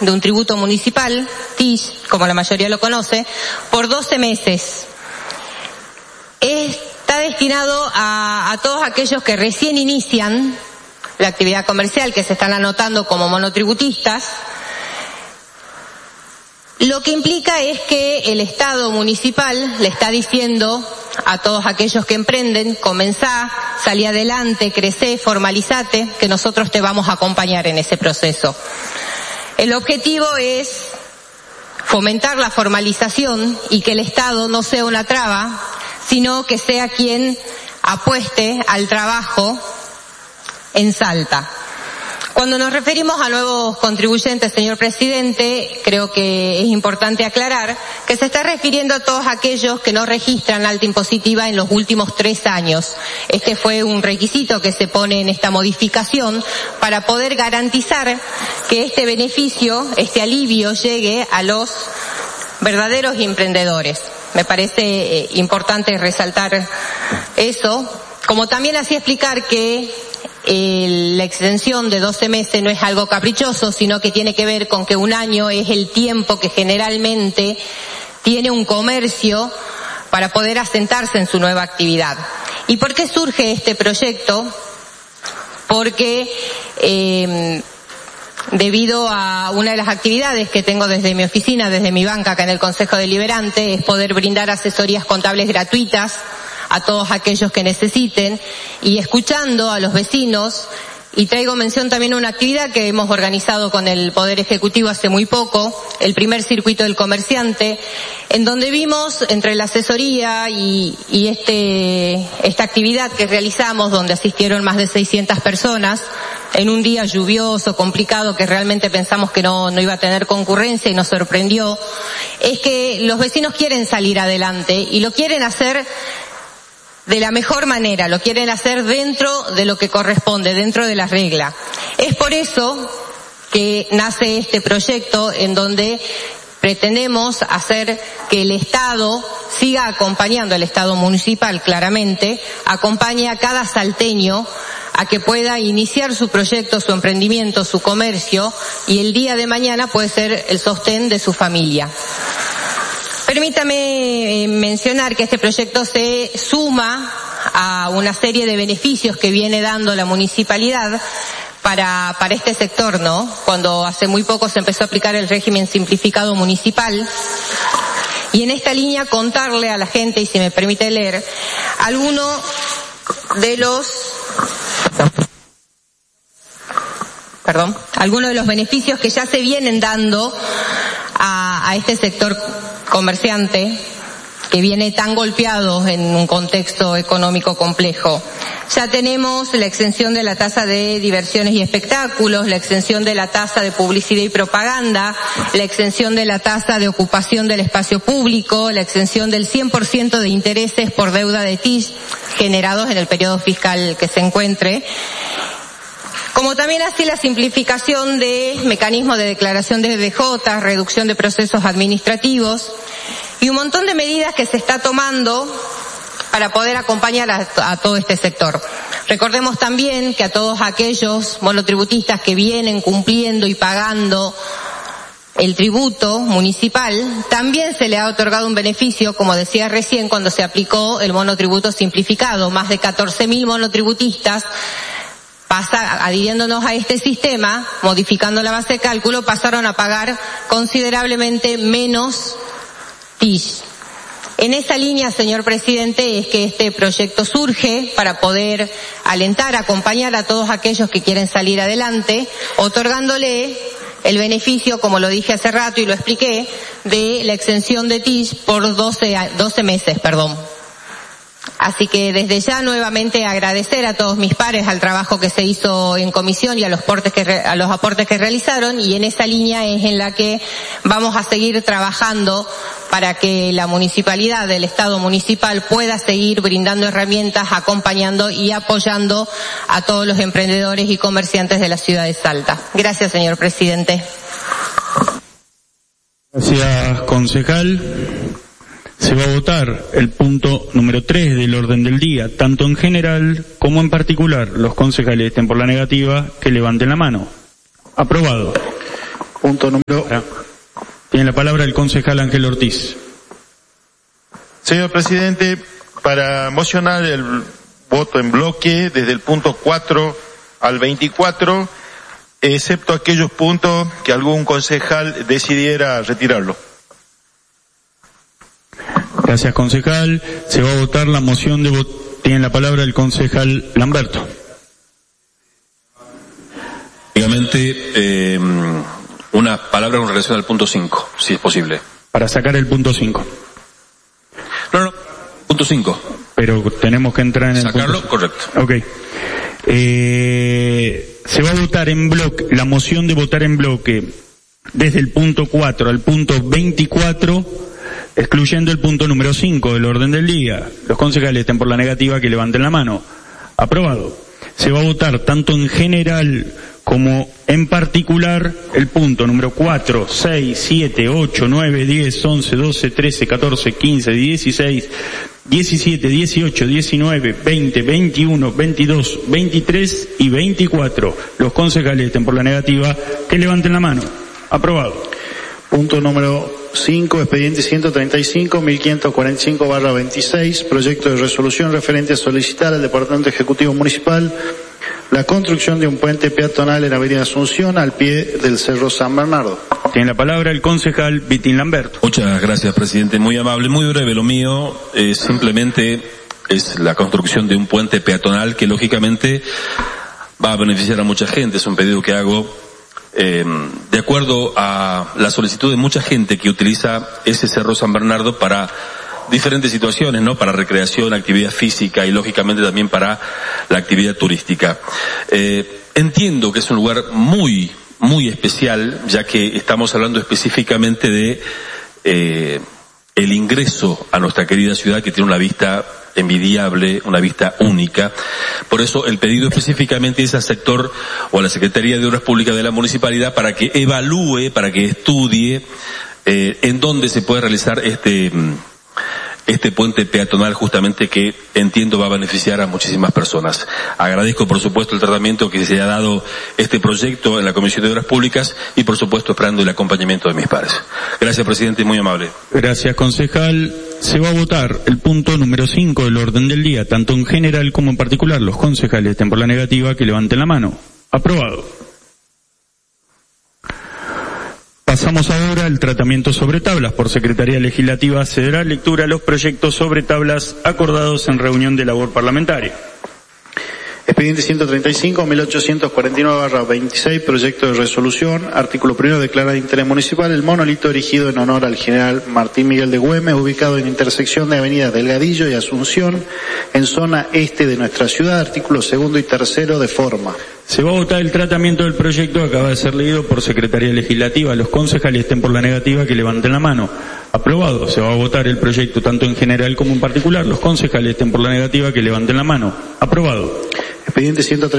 de un tributo municipal, TIS, como la mayoría lo conoce, por 12 meses. Está destinado a todos aquellos que recién inician la actividad comercial, que se están anotando como monotributistas. Lo que implica es que el Estado municipal le está diciendo a todos aquellos que emprenden: comenzá, salí adelante, crecé, formalizate, que nosotros te vamos a acompañar en ese proceso. El objetivo es fomentar la formalización y que el Estado no sea una traba, sino que sea quien apueste al trabajo en Salta. Cuando nos referimos a nuevos contribuyentes, señor presidente, creo que es importante aclarar que se está refiriendo a todos aquellos que no registran alta impositiva en los últimos 3 años. Este fue un requisito que se pone en esta modificación para poder garantizar que este beneficio, este alivio, llegue a los verdaderos emprendedores. Me parece importante resaltar eso, como también así explicar que la extensión de 12 meses no es algo caprichoso, sino que tiene que ver con que 1 año es el tiempo que generalmente tiene un comercio para poder asentarse en su nueva actividad. ¿Y por qué surge este proyecto? Porque debido a una de las actividades que tengo desde mi oficina, desde mi banca acá en el Consejo Deliberante, es poder brindar asesorías contables gratuitas a todos aquellos que necesiten, y escuchando a los vecinos, y traigo mención también a una actividad que hemos organizado con el Poder Ejecutivo hace muy poco, el primer circuito del comerciante, en donde vimos entre la asesoría y esta actividad que realizamos, donde asistieron más de 600 personas, en un día lluvioso, complicado, que realmente pensamos que no iba a tener concurrencia y nos sorprendió, es que los vecinos quieren salir adelante y lo quieren hacer de la mejor manera, lo quieren hacer dentro de lo que corresponde, dentro de las reglas. Es por eso que nace este proyecto en donde pretendemos hacer que el Estado siga acompañando, el Estado municipal claramente, acompañe a cada salteño a que pueda iniciar su proyecto, su emprendimiento, su comercio, y el día de mañana puede ser el sostén de su familia. Permítame mencionar que este proyecto se suma a una serie de beneficios que viene dando la municipalidad para este sector, ¿no? Cuando hace muy poco se empezó a aplicar el régimen simplificado municipal. Y en esta línea contarle a la gente, y si me permite leer, algunos de los beneficios que ya se vienen dando a este sector comerciante que viene tan golpeado en un contexto económico complejo. Ya tenemos la exención de la tasa de diversiones y espectáculos, la exención de la tasa de publicidad y propaganda, la exención de la tasa de ocupación del espacio público, la exención del 100% de intereses por deuda de TIS generados en el periodo fiscal que se encuentre, como también así la simplificación de mecanismos de declaración de DJ, reducción de procesos administrativos y un montón de medidas que se está tomando para poder acompañar a todo este sector. Recordemos también que a todos aquellos monotributistas que vienen cumpliendo y pagando el tributo municipal, también se le ha otorgado un beneficio, como decía recién, cuando se aplicó el monotributo simplificado. Más de 14.000 monotributistas, adhiriéndonos a este sistema, modificando la base de cálculo, pasaron a pagar considerablemente menos TIS. En esa línea, señor presidente, es que este proyecto surge para poder alentar, acompañar a todos aquellos que quieren salir adelante, otorgándole el beneficio, como lo dije hace rato y lo expliqué, de la exención de TIS por 12 meses. Así que desde ya nuevamente agradecer a todos mis pares al trabajo que se hizo en comisión y a los aportes que realizaron, y en esa línea es en la que vamos a seguir trabajando para que la municipalidad, el Estado municipal, pueda seguir brindando herramientas, acompañando y apoyando a todos los emprendedores y comerciantes de la ciudad de Salta. Gracias, señor presidente. Gracias, concejal. Se va a votar el punto número 3 del orden del día, tanto en general como en particular. Los concejales estén por la negativa, que levanten la mano. Aprobado. Punto número... Tiene la palabra el concejal Ángel Ortiz. Señor presidente, para mocionar el voto en bloque desde el punto 4 al 24, excepto aquellos puntos que algún concejal decidiera retirarlo. Gracias, concejal. Se va a votar la moción de voto. Tiene la palabra el concejal Lamberto. Obviamente, una palabra en relación al punto 5, si es posible. Para sacar el punto 5. No, punto 5. Pero tenemos que entrar en sacarlo, el punto... correcto. Ok. Se va a votar en bloque, la moción de votar en bloque desde el punto 4 al punto 24, excluyendo el punto número 5 del orden del día. Los concejales estén por la negativa, que levanten la mano. Aprobado. Se va a votar tanto en general como en particular el punto número 4, 6, 7, 8, 9, 10, 11, 12, 13, 14, 15, 16, 17, 18, 19, 20, 21, 22, 23 y 24. Los concejales estén por la negativa, que levanten la mano. Aprobado. Punto número 5, expediente 135.545/26, proyecto de resolución referente a solicitar al Departamento Ejecutivo Municipal la construcción de un puente peatonal en Avenida Asunción al pie del Cerro San Bernardo. Tiene la palabra el concejal Vitín Lamberto. Muchas gracias, presidente. Muy amable, muy breve. Lo mío simplemente es la construcción de un puente peatonal que lógicamente va a beneficiar a mucha gente. Es un pedido que hago de acuerdo a la solicitud de mucha gente que utiliza ese Cerro San Bernardo para diferentes situaciones, ¿no? Para recreación, actividad física y lógicamente también para la actividad turística. Entiendo que es un lugar muy, muy especial, ya que estamos hablando específicamente de el ingreso a nuestra querida ciudad, que tiene una vista envidiable, una vista única. Por eso el pedido específicamente es al sector o a la Secretaría de Obras Públicas de la Municipalidad para que evalúe, para que estudie en dónde se puede realizar este puente peatonal, justamente, que entiendo va a beneficiar a muchísimas personas. Agradezco por supuesto el tratamiento que se ha dado este proyecto en la Comisión de Obras Públicas y por supuesto esperando el acompañamiento de mis pares. Gracias, presidente, muy amable. Gracias, concejal. Se va a votar el punto número 5 del orden del día, tanto en general como en particular. Los concejales estén por la negativa, que levanten la mano. Aprobado. Pasamos ahora al tratamiento sobre tablas. Por Secretaría Legislativa se dará lectura a los proyectos sobre tablas acordados en reunión de labor parlamentaria. Expediente 135.849/26, proyecto de resolución, artículo primero, declara de interés municipal el monolito erigido en honor al general Martín Miguel de Güemes, ubicado en intersección de Avenida Delgadillo y Asunción, en zona este de nuestra ciudad, artículo segundo y tercero de forma. Se va a votar el tratamiento del proyecto, acaba de ser leído por Secretaría Legislativa. Los concejales estén por la negativa, que levanten la mano. Aprobado. Se va a votar el proyecto tanto en general como en particular. Los concejales estén por la negativa, que levanten la mano. Aprobado. Expediente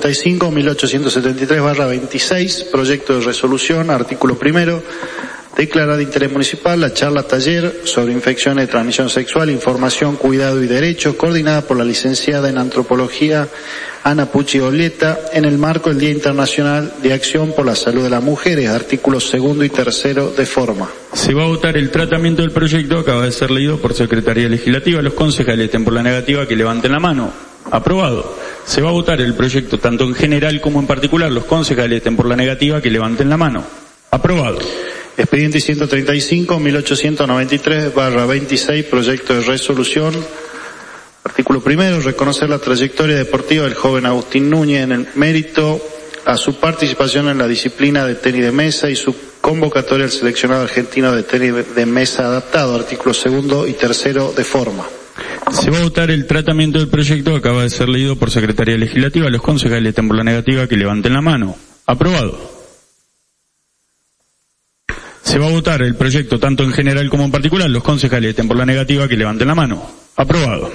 135.873/26, proyecto de resolución, artículo primero, declara de interés municipal la charla taller sobre infecciones de transmisión sexual, información, cuidado y derechos, coordinada por la licenciada en antropología Ana Pucci Oleta, en el marco del Día Internacional de Acción por la Salud de las Mujeres, artículos segundo y tercero de forma. Se va a votar el tratamiento del proyecto, acaba de ser leído por Secretaría Legislativa. Los concejales estén por la negativa, que levanten la mano. Aprobado. Se va a votar el proyecto tanto en general como en particular. Los concejales estén por la negativa, que levanten la mano. Aprobado. Expediente 135.893/26, proyecto de resolución. Artículo primero, reconocer la trayectoria deportiva del joven Agustín Núñez en el mérito a su participación en la disciplina de tenis de mesa y su convocatoria al seleccionado argentino de tenis de mesa adaptado, artículos segundo y tercero de forma. Se va a votar el tratamiento del proyecto, acaba de ser leído por Secretaría Legislativa. Los concejales estén por la negativa, que levanten la mano. Aprobado. Se va a votar el proyecto tanto en general como en particular. Los concejales estén por la negativa, que levanten la mano. Aprobado.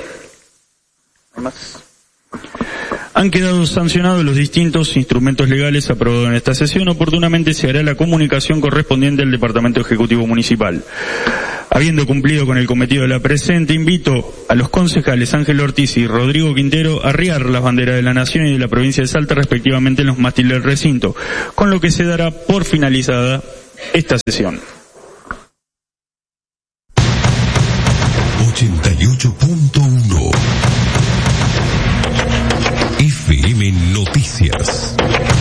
Han quedado sancionados los distintos instrumentos legales aprobados en esta sesión. Oportunamente se hará la comunicación correspondiente al Departamento Ejecutivo Municipal. Habiendo cumplido con el cometido de la presente, invito a los concejales Ángel Ortiz y Rodrigo Quintero a arriar las banderas de la Nación y de la provincia de Salta respectivamente en los mástiles del recinto, con lo que se dará por finalizada esta sesión. 88.1 FM Noticias.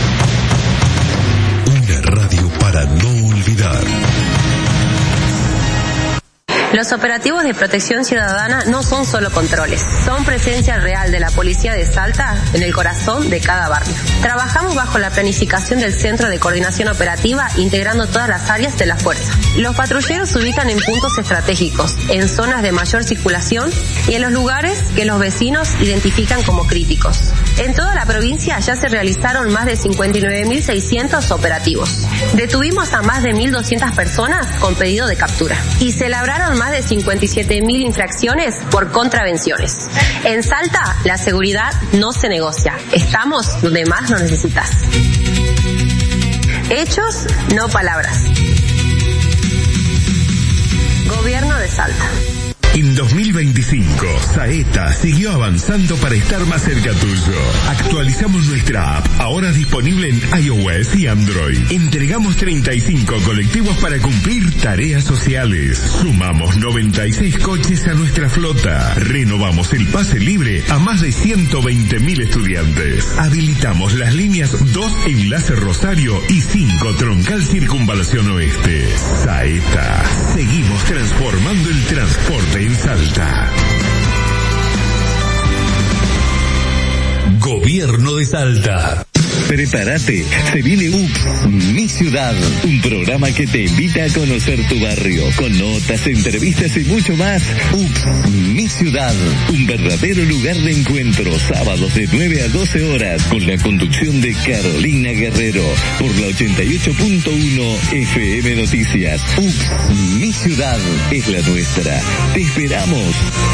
Una radio para no olvidar. Los operativos de protección ciudadana no son solo controles, son presencia real de la policía de Salta en el corazón de cada barrio. Trabajamos bajo la planificación del Centro de Coordinación Operativa, integrando todas las áreas de la fuerza. Los patrulleros se ubican en puntos estratégicos, en zonas de mayor circulación y en los lugares que los vecinos identifican como críticos. En toda la provincia ya se realizaron más de 59.600 operativos. Detuvimos a más de 1.200 personas con pedido de captura y se labraron más de 57.000 infracciones por contravenciones. En Salta, la seguridad no se negocia. Estamos donde más nos necesitas. Hechos, no palabras. Gobierno de Salta. En 2025, Saeta siguió avanzando para estar más cerca tuyo. Actualizamos nuestra app, ahora disponible en iOS y Android. Entregamos 35 colectivos para cumplir tareas sociales. Sumamos 96 coches a nuestra flota. Renovamos el pase libre a más de 120.000 estudiantes. Habilitamos las líneas 2 Enlace Rosario y 5 Troncal Circunvalación Oeste. Saeta, seguimos transformando el transporte en Salta. Gobierno de Salta. Prepárate, se viene UPS, Mi Ciudad, un programa que te invita a conocer tu barrio, con notas, entrevistas y mucho más. UPS, Mi Ciudad, un verdadero lugar de encuentro, sábados de 9 a 12 horas, con la conducción de Carolina Guerrero, por la 88.1 FM Noticias. UPS, Mi Ciudad, es la nuestra. Te esperamos.